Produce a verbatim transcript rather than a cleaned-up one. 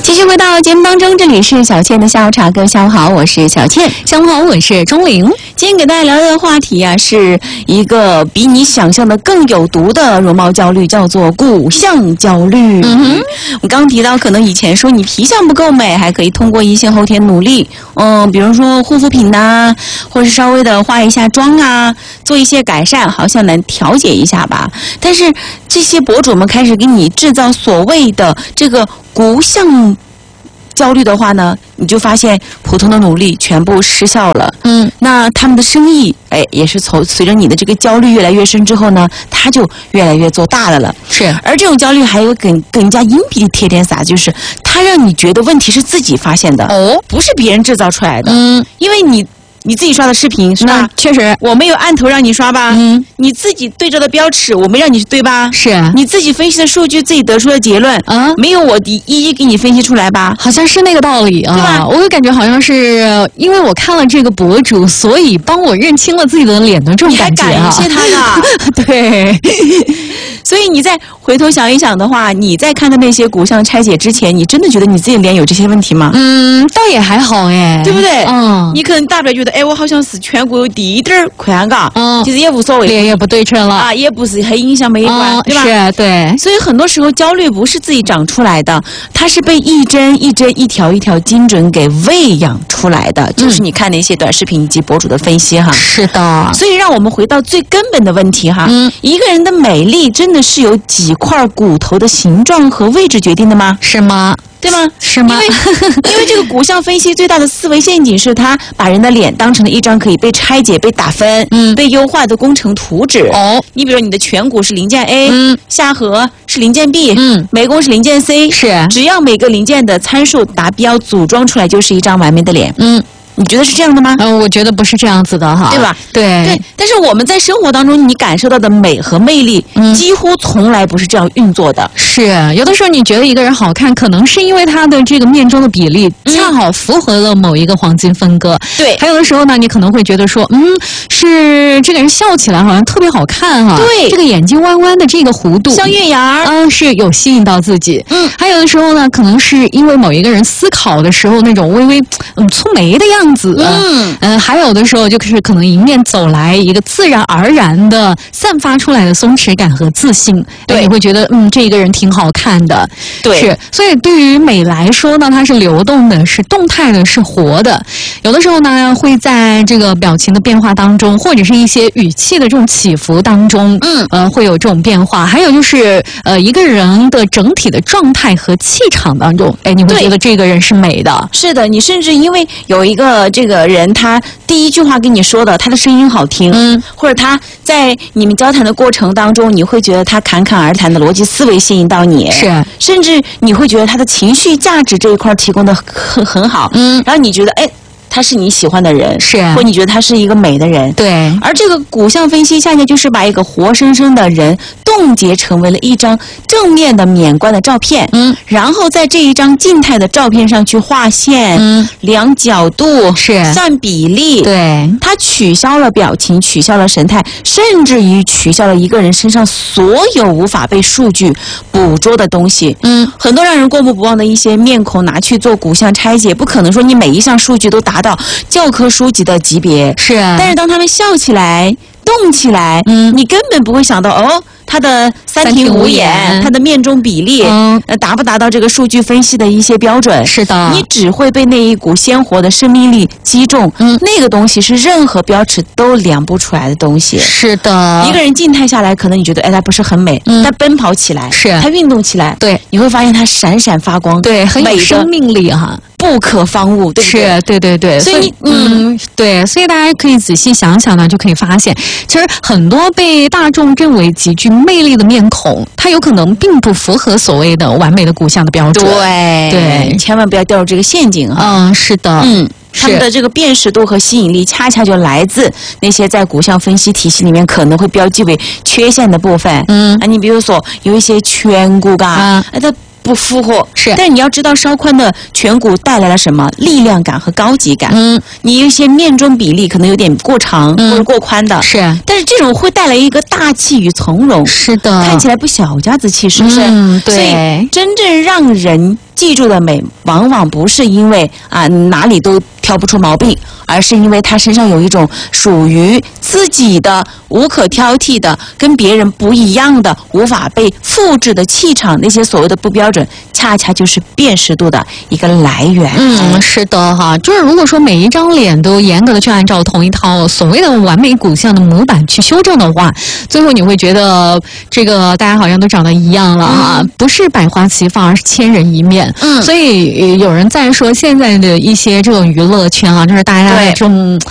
继续回到节目当中，这里是小倩的下午茶，各位下午好，我是小倩。 下午好，我是钟玲。 今天给大家聊的话题啊，是一个比你想象的更有毒的容貌焦虑，叫做骨相焦虑。嗯哼，我刚刚提到，可能以前说你皮相不够美，还可以通过一些后天努力，嗯，比如说护肤品呐、啊，或是稍微的化一下妆啊，做一些改善，好像能调节一下吧。但是这些博主们开始给你制造所谓的这个骨相焦虑的话呢，你就发现普通的努力全部失效了。嗯，那他们的生意，哎，也是从随着你的这个焦虑越来越深之后呢，他就越来越做大的了。 是， 而这种焦虑还有更更加阴蔽的贴点啥，就是它让你觉得问题是自己发现的，哦，不是别人制造出来的。嗯，因为你。你自己刷的视频是吧？ 确实， 我没有按头让你刷吧？嗯，你自己对着的标尺，我没让你对吧？ 是， 你自己分析的数据，自己得出的结论，啊，没有我一一给你分析出来吧？ 好像是那个道理啊，对吧？我就感觉好像是因为我看了这个博主，所以帮我认清了自己的脸的这种感觉啊。 你还感谢他呢？ 对。 所以你再回头想一想的话，你在看的那些骨相拆解之前，你真的觉得你自己脸有这些问题吗？ 嗯，倒也还好哎， 对不对？ 嗯， 你可能大不了觉得，哎，我好像是颧骨有低一点宽嘎，嗯，其实也无所谓， 脸也不对称了啊，也不是很影响美观，嗯，对吧？ 是，对。 所以很多时候焦虑不是自己长出来的，它是被一针一针、一条一条精准给喂养出来的。嗯，就是你看那些短视频以及博主的分析哈。 是的。 所以让我们回到最根本的问题哈，嗯，一个人的美丽真的是由几块骨头的形状和位置决定的吗？ 是吗？ 对吗？ 是吗？ 因为因为这个骨相分析最大的思维陷阱是他把人的脸当成了一张可以被拆解、被打分、嗯、被优化的工程图纸。哦，你比如你的颧骨是零件 A， 嗯，下颌是零件 B， 嗯，眉弓是零件 C， 是， 只要每个零件的参数达标，组装出来就是一张完美的脸。嗯。你觉得是这样的吗？ 嗯，我觉得不是这样子的哈， 对吧？ 对对，但是我们在生活当中，你感受到的美和魅力，嗯，几乎从来不是这样运作的。 是，有的时候你觉得一个人好看，可能是因为他的这个面中的比例恰好符合了某一个黄金分割。 对， 还有的时候呢，你可能会觉得说，嗯，是这个人笑起来好像特别好看哈， 对， 这个眼睛弯弯的这个弧度， 像月牙， 嗯，是有吸引到自己。嗯，还有的时候呢，可能是因为某一个人思考的时候那种微微嗯蹙眉的样子。样子，嗯嗯，还有的时候就是可能迎面走来一个自然而然的散发出来的松弛感和自信，对，你会觉得嗯，这个人挺好看的， 对， 是。所以对于美来说呢，它是流动的，是动态的，是活的。有的时候呢，会在这个表情的变化当中，或者是一些语气的这种起伏当中，嗯呃，会有这种变化。还有就是呃，一个人的整体的状态和气场当中，哎，你会觉得这个人是美的。 是的，你甚至因为有一个。这个人他第一句话跟你说的，他的声音好听，嗯，或者他在你们交谈的过程当中，你会觉得他侃侃而谈的逻辑思维吸引到你， 是， 甚至你会觉得他的情绪价值这一块提供的很很好，嗯，然后你觉得哎。他是你喜欢的人， 是， 或你觉得他是一个美的人， 对。 而这个骨相分析，恰恰就是把一个活生生的人冻结成为了一张正面的免冠的照片，嗯，然后在这一张静态的照片上去画线，嗯，量角度， 是， 算比例， 对。 他取消了表情，取消了神态，甚至于取消了一个人身上所有无法被数据捕捉的东西，嗯，很多让人过目不忘的一些面孔拿去做骨相拆解，不可能说你每一项数据都达到教科书级的级别， 是， 但是当他们笑起来动起来，嗯，你根本不会想到哦，他的三庭五眼，他的面中比例，嗯，呃，达不达到这个数据分析的一些标准？ 是的， 你只会被那一股鲜活的生命力击中，嗯，那个东西是任何标尺都量不出来的东西。 是的， 一个人静态下来，可能你觉得哎，他不是很美，嗯，他奔跑起来， 是， 他运动起来， 对， 你会发现他闪闪发光， 对，很有生命力哈。 不可方物，对不对？ 是，对对对。 所以， 嗯，对，所以大家可以仔细想想呢，就可以发现，其实很多被大众认为极具魅力的面孔，它有可能并不符合所谓的完美的骨相的标准。 对对， 千万不要掉入这个陷阱哈。 嗯，是的， 嗯。他们的这个辨识度和吸引力，恰恰就来自那些在骨相分析体系里面可能会标记为缺陷的部分。嗯，啊，你比如说有一些颧骨嘎，啊，它不符合， 是， 但是你要知道稍宽的颧骨带来了什么力量感和高级感。嗯，你有一些面中比例可能有点过长、嗯、或者过宽的， 是， 但是这种会带来一个大气与从容， 是的， 看起来不小家子气，是不是？ 嗯，对。 所以真正让人记住的美，往往不是因为啊哪里都挑不出毛病，而是因为他身上有一种属于自己的、无可挑剔的、跟别人不一样的、无法被复制的气场。那些所谓的不标准，恰恰就是辨识度的一个来源。 嗯，是的哈，就是如果说每一张脸都严格的去按照同一套所谓的完美骨相的模板去修正的话，最后你会觉得这个大家好像都长得一样了哈，嗯、不是百花齐放，而是千人一面。嗯，所以有人在说现在的一些这种娱乐圈啊，就是大家这种